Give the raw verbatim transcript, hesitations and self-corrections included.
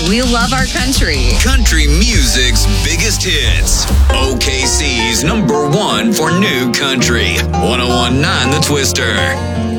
We love our country. Country music's biggest hits. O K C's number one for new country. one oh one point nine The Twister.